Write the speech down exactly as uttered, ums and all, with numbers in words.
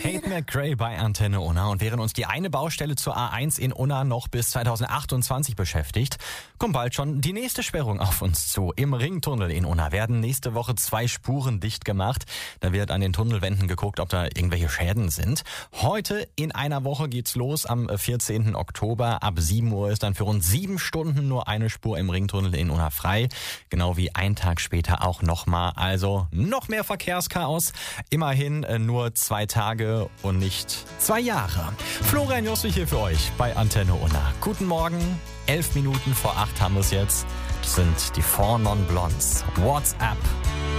Tate McRae bei Antenne Unna. Und während uns die eine Baustelle zur A eins in Unna noch bis zweitausendachtundzwanzig beschäftigt, kommt bald schon die nächste Sperrung auf uns zu. Im Ringtunnel in Unna werden nächste Woche zwei Spuren dicht gemacht. Da wird an den Tunnelwänden geguckt, ob da irgendwelche Schäden sind. Heute in einer Woche geht's los, am vierzehnten Oktober. Ab sieben Uhr ist dann für rund sieben Stunden nur eine Spur im Ringtunnel in Unna frei. Genau wie ein Tag später auch nochmal. Also noch mehr Verkehrschaos. Immerhin äh, nur zwei Tage und nicht zwei Jahre. Florian Josse hier für euch bei Antenne Unna. Guten Morgen, elf Minuten vor acht haben wir es jetzt. Das sind die Four Non Blondes. What's up?